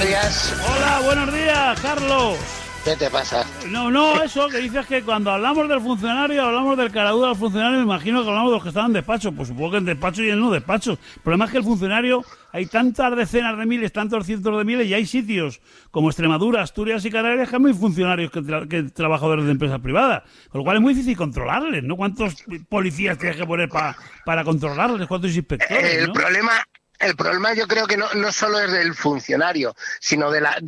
buenos días. Hola, buenos días, Carlos. ¿Qué te pasa? No, eso que dices que cuando hablamos del funcionario, hablamos del caradura del funcionario, me imagino que hablamos de los que están en despacho. Pues supongo que en despacho y en no despacho. El problema es que el funcionario, hay tantas decenas de miles, tantos cientos de miles, y hay sitios como Extremadura, Asturias y Canarias que hay muy funcionarios que trabajadores de empresas privadas. Con lo cual es muy difícil controlarles, ¿no? ¿Cuántos policías tienes que poner para controlarles? ¿Cuántos inspectores? El problema yo creo que no solo es del funcionario, sino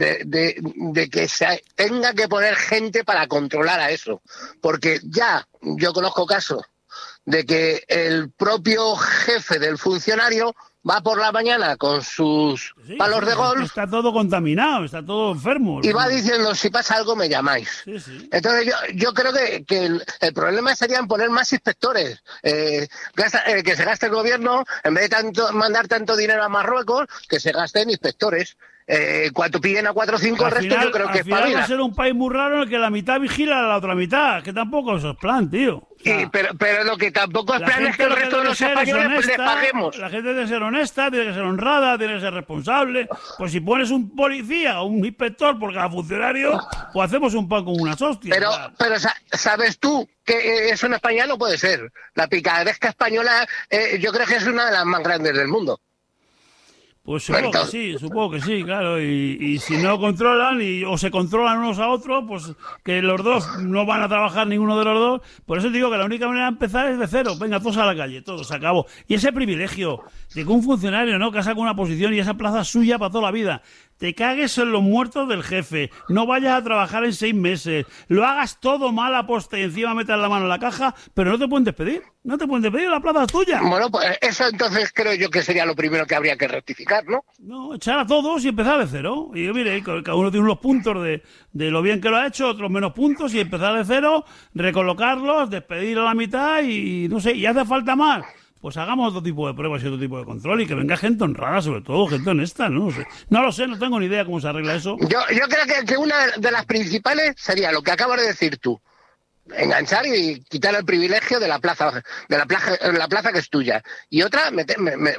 de que se tenga que poner gente para controlar a eso. Porque ya yo conozco casos de que el propio jefe del funcionario va por la mañana con sus palos de golf. Está todo contaminado, está todo enfermo. Y va diciendo, si pasa algo me llamáis. Sí. Entonces yo creo que el problema sería en poner más inspectores. Que se gaste el gobierno, en vez de mandar tanto dinero a Marruecos, que se gasten inspectores. Cuando piden a 4 o 5 el resto, yo creo que es va a ser un país muy raro en el que la mitad vigila a la otra mitad, que tampoco eso es plan, tío. O sea, sí, pero lo que tampoco es plan es que el resto de los españoles pues les paguemos. La gente tiene que ser honesta, tiene que ser honrada, tiene que ser responsable. Pues si pones un policía o un inspector por cada funcionario, pues hacemos un pan con unas hostias. Pero ¿sabes tú que eso en España no puede ser? La picaresca española yo creo que es una de las más grandes del mundo. Pues supongo que sí, claro, y si no controlan o se controlan unos a otros, pues que los dos no van a trabajar ninguno de los dos. Por eso digo que la única manera de empezar es de cero. Venga, todos a la calle, todos, se acabó. Y ese privilegio de que un funcionario, ¿no?, que ha sacado una posición y esa plaza es suya para toda la vida, te cagues en los muertos del jefe, no vayas a trabajar en 6 meses, lo hagas todo mal a poste y encima metas la mano en la caja, pero no te pueden despedir. No te pueden despedir, la plaza es tuya. Bueno, pues eso entonces creo yo que sería lo primero que habría que rectificar, ¿no? No, echar a todos y empezar de cero. Y mire, cada uno tiene unos puntos de lo bien que lo ha hecho, otros menos puntos, y empezar de cero, recolocarlos, despedir a la mitad y no sé, y hace falta más. Pues hagamos otro tipo de pruebas y otro tipo de control y que venga gente honrada, sobre todo, gente honesta, no sé. No lo sé, no tengo ni idea cómo se arregla eso. Yo creo que una de las principales sería lo que acabas de decir tú. Enganchar y quitar el privilegio de la plaza que es tuya. Y otra, meter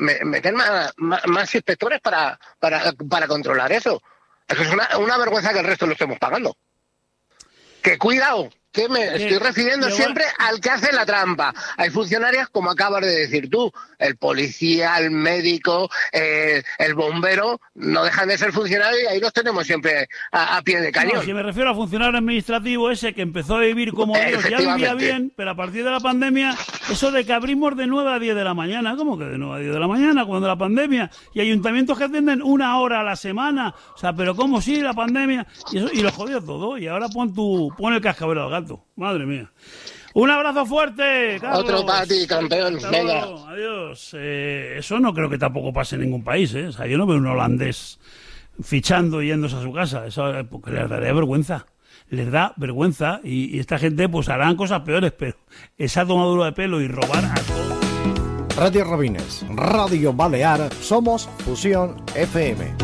más inspectores para controlar eso. Eso es una vergüenza que el resto lo estemos pagando. Que cuidado, que me estoy refiriendo siempre al que hace la trampa. Hay funcionarios, como acabas de decir tú, el policía, el médico, el bombero, no dejan de ser funcionarios y ahí los tenemos siempre a pie de cañón. No, si me refiero a funcionario administrativo ese que empezó a vivir como Dios, ya vivía bien, pero a partir de la pandemia, eso de que abrimos de 9 a 10 de la mañana, ¿cómo que de 9 a 10 de la mañana? Cuando la pandemia, y ayuntamientos que atienden 1 hora a la semana, o sea, pero ¿cómo sí, la pandemia? Y lo jodió todo, y ahora pon el cascabel al gato. Madre mía. Un abrazo fuerte, Carlos. Otro para ti, campeón. Venga. Adiós. Eso no creo que tampoco pase en ningún país, ¿eh? O sea, yo no veo un holandés fichando y yéndose a su casa. Eso porque les daría vergüenza. Les da vergüenza y esta gente pues harán cosas peores, pero esa tomadura de pelo y robar a todos. Radio Robines, Radio Balear, somos Fusión FM.